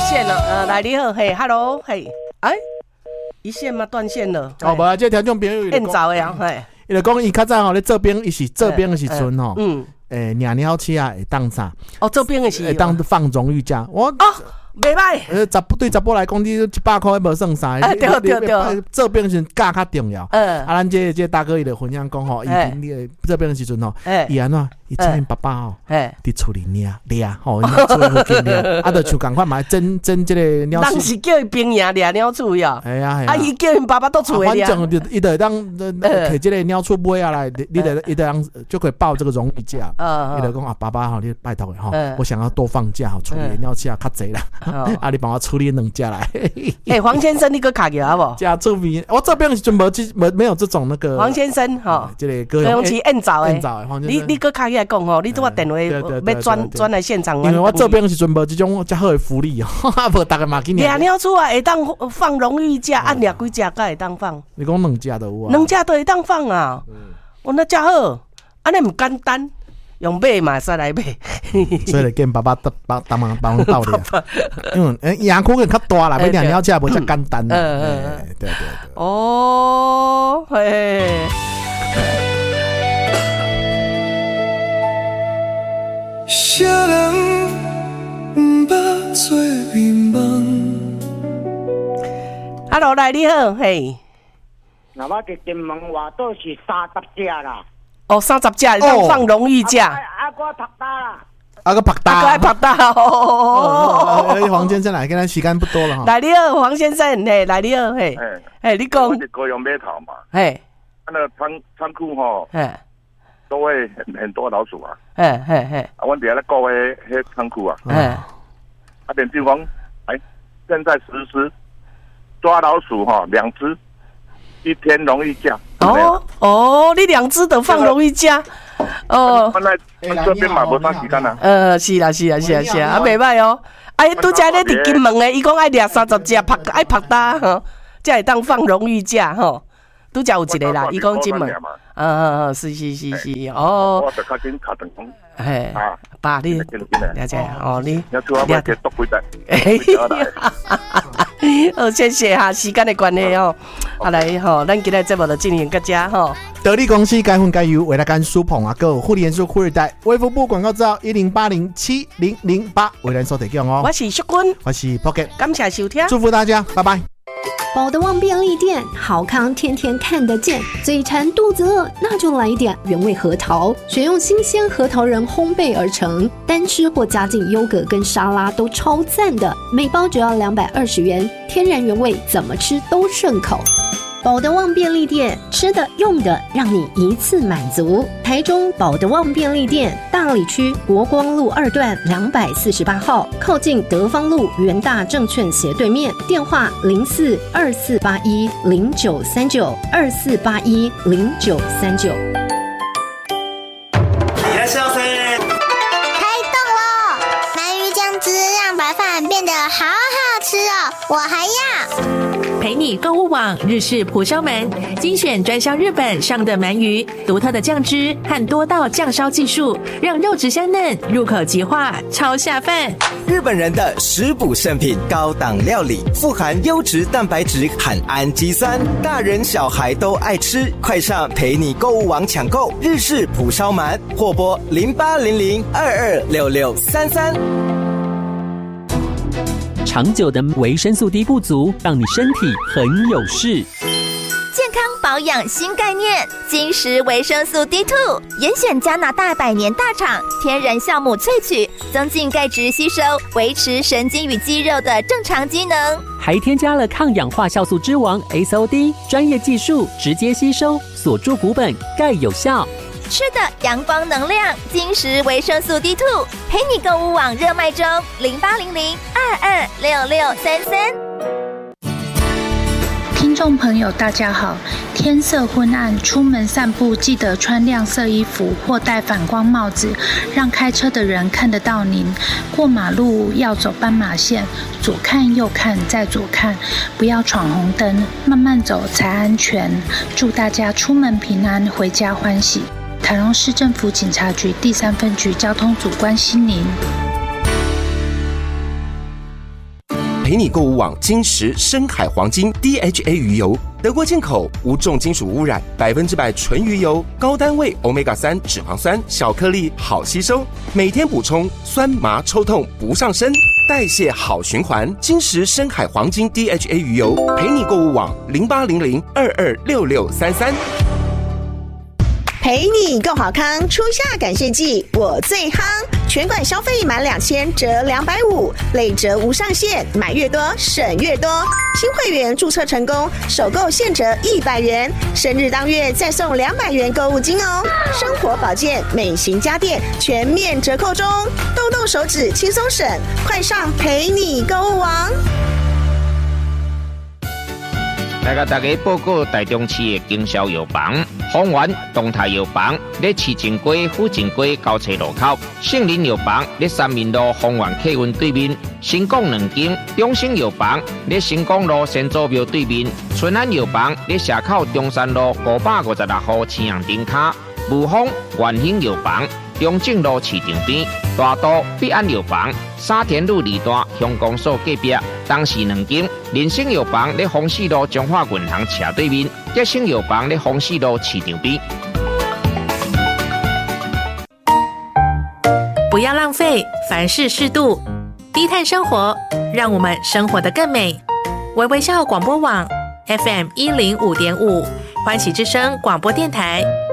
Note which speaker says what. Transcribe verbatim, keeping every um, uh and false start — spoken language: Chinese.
Speaker 1: 线了，呃，来你好，嘿 ，Hello， 嘿，哎，一线吗？断线了。
Speaker 2: 哦，无啊，这听众朋友
Speaker 1: 变早呀，嘿，
Speaker 2: 伊就讲伊较早吼咧这边，伊是这边的时阵吼，
Speaker 1: 嗯，
Speaker 2: 诶，鸟鸟车啊会当啥？
Speaker 1: 哦，这边的是
Speaker 2: 会当放荣誉假，我
Speaker 1: 哦。袂歹，
Speaker 2: 呃，十对十波来讲，你一百块无算啥。
Speaker 1: 对对对，
Speaker 2: 这边是价较重要。
Speaker 1: 嗯，
Speaker 2: 啊，咱这这大哥伊就分享讲吼，以前你这边的时阵吼，伊安怎？伊请因爸爸吼，伫厝里掠掠吼，厝里附近掠，啊，就像共款嘛，真真这个鸟。
Speaker 1: 人是叫伊兵营掠鸟厝呀，
Speaker 2: 哎呀，
Speaker 1: 啊，伊叫因爸爸倒厝里掠。
Speaker 2: 反正就伊就当摕这个鸟厝买下来，你得伊得当就可以报这个荣誉假。伊就讲啊，爸爸吼，你拜托吼，我想要多放假吼，处理鸟车较济啦。啊，你帮我处理两家来。
Speaker 1: 哎，黄先生，你个卡给好不？
Speaker 2: 加出名，我这边是没没没有这种那个。
Speaker 1: 黄先生，哈，
Speaker 2: 这个歌
Speaker 1: 用起按早诶，
Speaker 2: 黄先
Speaker 1: 生，你你个卡来讲吼，你这个电话要转转来现场。
Speaker 2: 因为我这边是准没这种较好的福利哦，无大家嘛今年。
Speaker 1: 掠鸟厝啊，会当放荣誉假，按掠几只，才会当放。
Speaker 2: 你讲两只都有啊？
Speaker 1: 两只都会当放啊，我那家好，安尼唔简单。用买嘛，使来买，
Speaker 2: 所以就跟爸爸帮帮帮忙帮忙道理。嗯，养苦更较大啦，买两鸟车无遮简单。嗯嗯，对对对。
Speaker 1: 哦，嘿。
Speaker 3: 谁人不捌做眠梦
Speaker 1: ？Hello， 来你好，嘿。
Speaker 4: 那我嘅金门话都是三十只啦。
Speaker 1: 哦，三十只当放荣誉假。
Speaker 4: 啊，我拍打啦。
Speaker 2: 啊个拍打。
Speaker 1: 啊个爱拍打哦。
Speaker 2: 黄先生来，跟他时间不多了哈。
Speaker 1: 来你好，黄先生，嘿，来你好，嘿。哎，你讲。
Speaker 5: 我是高雄码头嘛。
Speaker 1: 嘿。
Speaker 5: 那个仓仓库吼。嘿。都会很很多老鼠啊。
Speaker 1: 嘿嘿嘿。
Speaker 5: 啊，我底下咧搞迄迄仓库啊。
Speaker 1: 嘿。
Speaker 5: 啊，点地方，哎，现在实施抓老鼠哈，两只。一天荣誉假
Speaker 1: 哦哦，你两只都放荣誉假
Speaker 5: 哦。本来这边嘛无啥时间啊。
Speaker 1: 呃，是啦是啦是啦是啦，啊袂歹哦。啊，拄则咧伫金门诶，伊讲爱掠三十只，拍爱拍打吼，才会当放荣誉假吼。拄则有一个啦，伊讲金门。嗯嗯嗯，是是是是哦。
Speaker 5: 我就较紧卡电工。
Speaker 1: 嘿，爸你了解哦，你
Speaker 5: 了解多几代。
Speaker 1: 好，谢谢哈，时间的关系哦。啊来吼，咱今日节目就进行到这吼。
Speaker 2: 得力公司该分该油，为了干苏捧啊，还有护理元素护二代，微服部广告资料一零八零七零零八，为咱所提供哦。
Speaker 1: 我是淑君，
Speaker 2: 我是 Pocket，
Speaker 1: 感谢收听，
Speaker 2: 祝福大家，拜拜。
Speaker 6: 宝德旺便利店，好康天天看得见，嘴馋肚子饿，那就来一点原味核桃，选用新鲜核桃仁烘焙而成，单吃或加进优格跟沙拉都超赞的，每包只要两百二十元，天然原味，怎么吃都顺口。宝德旺便利店，吃的用的让你一次满足。台中宝德旺便利店，大里区国光路二段两百四十八号，靠近德芳路元大证券斜对面，电话零四二四八一零九三九二四八一零九三九。
Speaker 7: いらっしゃいませ。
Speaker 8: 开动喽！鳗鱼酱汁让白饭变得好好吃哦，我还要。
Speaker 9: 陪你购物网日式蒲烧鳗，精选专销日本上的鳗鱼，独特的酱汁和多道酱烧技术，让肉质香嫩，入口即化，超下饭。
Speaker 7: 日本人的食补圣品，高档料理，富含优质蛋白质和氨基酸，大人小孩都爱吃。快上陪你购物网抢购日式蒲烧鳗，或拨零八零零二二六六三三。
Speaker 10: 长久的维生素 D 不足，让你身体很有事。
Speaker 11: 健康保养新概念，金石维生素 D 二 严选加拿大百年大厂天然酵母萃取，增进钙质吸收，维持神经与肌肉的正常机能。
Speaker 10: 还添加了抗氧化酵素之王 S O D， 专业技术直接吸收，锁住骨本，钙有效。
Speaker 11: 吃的阳光能量，金石维生素 D 二 陪你购物网热卖中，零八零零二二六六三三。
Speaker 12: 听众朋友大家好，天色昏暗，出门散步记得穿亮色衣服或戴反光帽子，让开车的人看得到您。过马路要走斑马线，左看右看再左看，不要闯红灯，慢慢走才安全。祝大家出门平安，回家欢喜。台中市政府警察局第三分局交通组关心您。
Speaker 13: 陪你购物网金石深海黄金 D H A 鱼油，德国进口，无重金属污染，百分之百纯鱼油，高单位 欧米伽三 脂肪酸，小颗粒好吸收，每天补充，酸麻抽痛不上身，代谢好循环。金石深海黄金 D H A 鱼油，陪你购物网零八零零二二六六三三。
Speaker 14: 陪你购好康，初夏感谢季我最夯，全馆消费满两千折两百五，累折无上限，买越多省越多。新会员注册成功，首购现折一百元，生日当月再送两百元购物金哦。生活保健、美型家电全面折扣中，动动手指轻松省，快上陪你购物网。
Speaker 15: 来甲大家报告台中市的经销药房，丰源东泰药房在市政街府政街交叉路口，杏林药房在三民路丰源客运对面，新港两间中兴药房在新港路先祖庙对面，春安药房在社口中山路五百五十六号青阳顶卡，武丰元兴药房中正路市场边，大都必安药房沙田路二段乡公所隔壁，东市两间人生药房在丰市路中华银行斜对面，吉生药房在丰市路市场边。
Speaker 9: 不要浪费，凡事适度，低碳生活，让我们生活得更美。微微笑广播网 F M 一零五点五，欢喜之声广播电台。